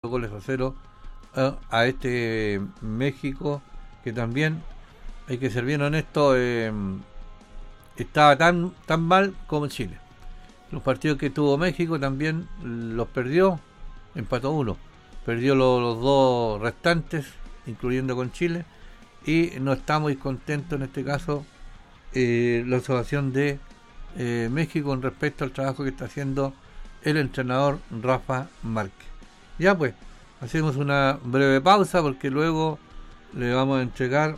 4-0 a este México, que también, hay que ser bien honesto, estaba tan mal como Chile. Los partidos que tuvo México también los perdió, empató 1, perdió los 2 restantes, incluyendo con Chile, y no está muy contento en este caso la observación de México con respecto al trabajo que está haciendo el entrenador Rafa Márquez. Ya pues, hacemos una breve pausa porque luego le vamos a entregar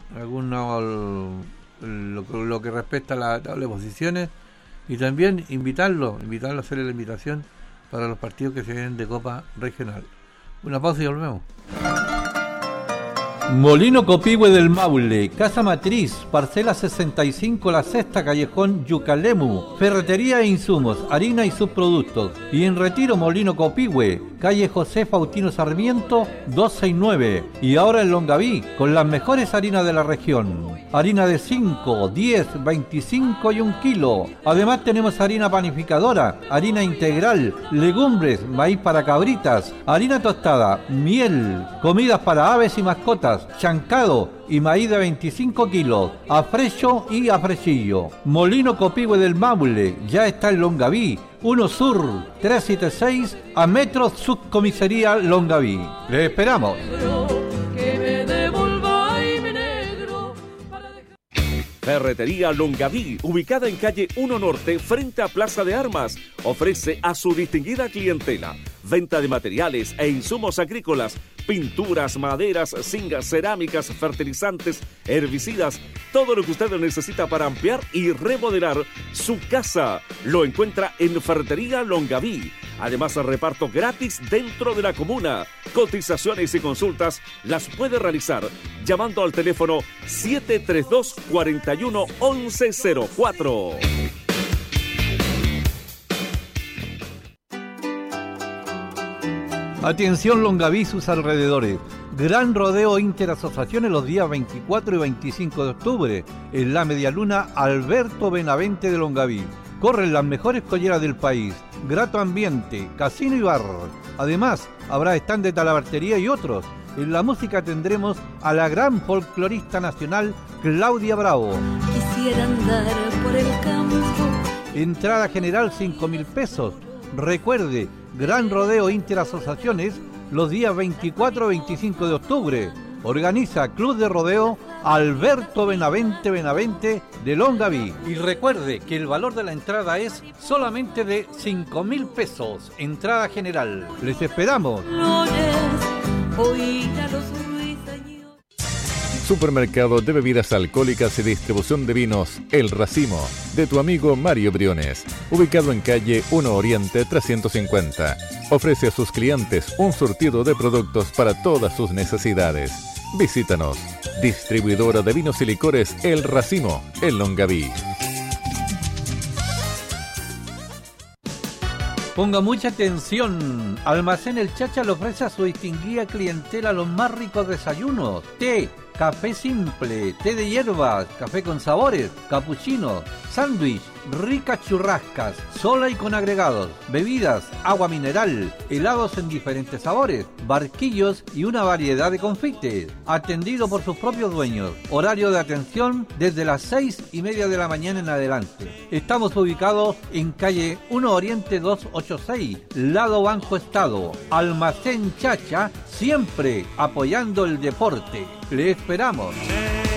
lo que respecta a la tabla de posiciones, y también invitarlo a hacerle la invitación para los partidos que se vienen de Copa Regional. Una pausa y volvemos. Molino Copihue del Maule, Casa Matriz, parcela 65, La Sexta, Callejón Yucalemu, ferretería e insumos, harina y subproductos. Y en Retiro, Molino Copihue, calle José Faustino Sarmiento 269. Y ahora en Longaví, con las mejores harinas de la región. Harina de 5, 10, 25 y 1 kilo. Además tenemos harina panificadora, harina integral, legumbres, maíz para cabritas, harina tostada, miel, comidas para aves y mascotas, chancado y maíz de 25 kilos, afrecho y afrechillo. Molino Copihue del Maule, ya está en Longaví, 1 Sur, 376, a metros Subcomisaría Longaví. Les esperamos. Ferretería Longaví, ubicada en calle 1 Norte, frente a Plaza de Armas, ofrece a su distinguida clientela venta de materiales e insumos agrícolas, pinturas, maderas, zingas, cerámicas, fertilizantes, herbicidas, todo lo que usted necesita para ampliar y remodelar su casa. Lo encuentra en Ferretería Longaví. Además, reparto gratis dentro de la comuna. Cotizaciones y consultas las puede realizar llamando al teléfono 732-41-1104. Atención Longaví y sus alrededores. Gran rodeo interasociaciones los días 24 y 25 de octubre en la Medialuna Alberto Benavente de Longaví. Corren las mejores colleras del país, grato ambiente, casino y bar. Además, habrá stand de talabartería y otros. En la música tendremos a la gran folclorista nacional Claudia Bravo. Quisiera andar por el campo. Entrada general 5.000 pesos. Recuerde, Gran Rodeo Interasociaciones los días 24 y 25 de octubre. Organiza Club de Rodeo Alberto Benavente de Longaví. Y recuerde que el valor de la entrada es solamente de 5.000 pesos. Entrada general. Les esperamos. Supermercado de bebidas alcohólicas y distribución de vinos El Racimo, de tu amigo Mario Briones, ubicado en calle 1 Oriente 350. Ofrece a sus clientes un surtido de productos para todas sus necesidades. Visítanos. Distribuidora de vinos y licores El Racimo, en Longaví. Ponga mucha atención. Almacén El Chacha le ofrece a su distinguida clientela los más ricos desayunos. Té, café simple, té de hierbas, café con sabores, capuchino, sándwich, ricas churrascas, sola y con agregados, bebidas, agua mineral, helados en diferentes sabores, barquillos y una variedad de confites. Atendido por sus propios dueños. Horario de atención desde las 6:30 de la mañana en adelante. Estamos ubicados en calle 1 Oriente 286, lado Banco Estado. Almacén Chacha, siempre apoyando el deporte. Le esperamos.